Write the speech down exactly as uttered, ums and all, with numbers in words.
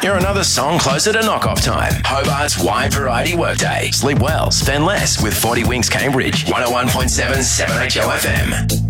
You're another song closer to knock-off time. Hobart's wide variety workday. Sleep well, spend less with forty Winks Cambridge. one oh one point seven seven H O F M.